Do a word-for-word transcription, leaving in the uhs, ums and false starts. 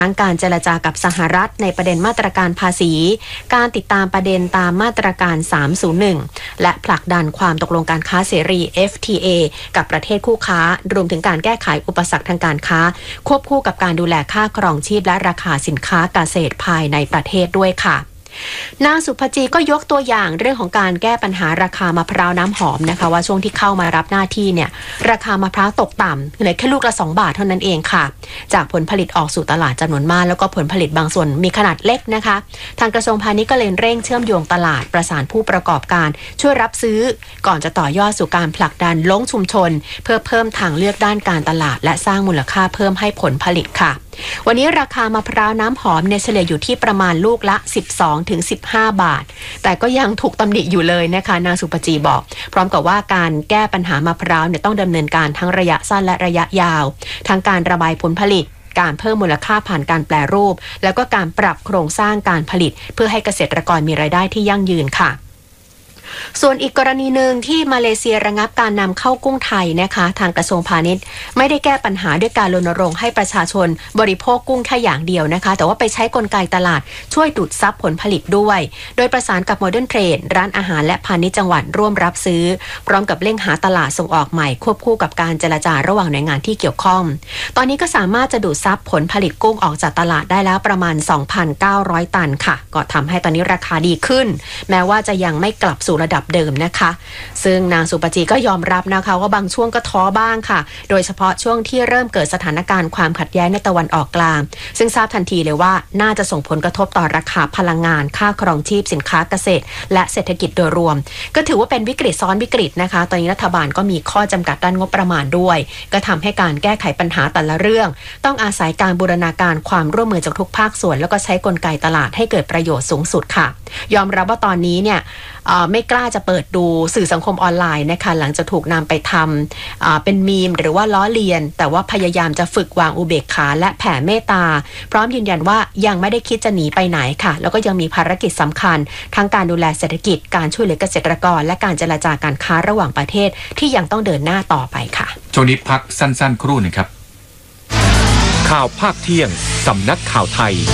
ทั้งการเจรจากับสหรัฐในประเด็นมาตรการภาษีการติดตามประเด็นตามมาตรการสามศูนย์หนึ่งและผลักดันความตกลงการค้าเสรี เอฟ ที เอ กับประเทศคู่ค้ารวมถึงการแก้ไขอุปสรรคทางการค้าควบคู่กับการดูแลค่าครองชีพและราคาสินค้าเกษตรภายในประเทศด้วยค่ะนางสุภจีก็ยกตัวอย่างเรื่องของการแก้ปัญหาราคามะพร้าวน้ำหอมนะคะว่าช่วงที่เข้ามารับหน้าที่เนี่ยราคามะพร้าวตกต่ำเหลือแค่ลูกละสองบาทเท่านั้นเองค่ะจากผลผลิตออกสู่ตลาดจำนวนมากแล้วก็ผลผลิตบางส่วนมีขนาดเล็กนะคะทางกระทรวงพาณิชย์ก็เลยเร่งเชื่อมโยงตลาดประสานผู้ประกอบการช่วยรับซื้อก่อนจะต่อยอดสู่การผลักดันลงชุมชนเพื่อเพิ่มทางเลือกด้านการตลาดและสร้างมูลค่าเพิ่มให้ผลผลิตค่ะวันนี้ราคามะพร้าวน้ำหอมเนี่ยเฉลี่ยอยู่ที่ประมาณลูกละ สิบสองถึงสิบห้า บาทแต่ก็ยังถูกตำหนิอยู่เลยนะคะนางสุปจีบอกพร้อมกับว่าการแก้ปัญหามะพร้าวเนี่ยต้องดำเนินการทั้งระยะสั้นและระยะยาวทั้งการระบายผลผลิตการเพิ่มมูลค่าผ่านการแปรรูปแล้วก็การปรับโครงสร้างการผลิตเพื่อให้เกษตรกรมีรายได้ที่ยั่งยืนค่ะส่วนอีกกรณีหนึ่งที่มาเลเซียระงับการนำเข้ากุ้งไทยนะคะทางกระทรวงพาณิชย์ไม่ได้แก้ปัญหาด้วยการรณรงค์ให้ประชาชนบริโภคกุ้งแค่อย่างเดียวนะคะแต่ว่าไปใช้กลไกตลาดช่วยดูดซับผลผลิตด้วยโดยประสานกับโมเดิร์นเทรดร้านอาหารและพาณิชย์จังหวัดร่วมรับซื้อพร้อมกับเร่งหาตลาดส่งออกใหม่ควบคู่กับการเจรจาระหว่างหน่วยงานที่เกี่ยวข้องตอนนี้ก็สามารถจะดูดซับผลผลิตกุ้งออกจากตลาดได้แล้วประมาณ สองพันเก้าร้อย ตันค่ะก็ทำให้ตอนนี้ราคาดีขึ้นแม้ว่าจะยังไม่กลับสู่ระดับเดิมนะคะซึ่งนางสุปจีก็ยอมรับนะคะว่าบางช่วงก็ท้อบ้างค่ะโดยเฉพาะช่วงที่เริ่มเกิดสถานการณ์ความขัดแย้งในตะวันออกกลางซึ่งทราบทันทีเลยว่าน่าจะส่งผลกระทบต่อราคาพลังงานค่าครองชีพสินค้าเกษตรและเศรษฐกิจโดยรวมก็ถือว่าเป็นวิกฤตซ้อนวิกฤตนะคะตอนนี้รัฐบาลก็มีข้อจำกัดด้านงบประมาณด้วยก็ทำให้การแก้ไขปัญหาแต่ละเรื่องต้องอาศัยการบูรณาการความร่วมมือจากทุกภาคส่วนแล้วก็ใช้กลไกตลาดให้เกิดประโยชน์สูงสุดค่ะยอมรับว่าตอนนี้เนี่ยไม่กล้าจะเปิดดูสื่อสังคมออนไลน์นะคะหลังจากถูกนำไปทำเป็นมีมหรือว่าล้อเลียนแต่ว่าพยายามจะฝึกวางอุเบกขาและแผ่เมตตาพร้อมยืนยันว่ายังไม่ได้คิดจะหนีไปไหนค่ะแล้วก็ยังมีภารกิจสำคัญทั้งการดูแลเศรษฐกิจการช่วยเหลือเกษตรกรและการเจรจาการค้าระหว่างประเทศที่ยังต้องเดินหน้าต่อไปค่ะช่วงนี้พักสั้นๆครู่หนึ่งครับข่าวภาคเที่ยงสำนักข่าวไทย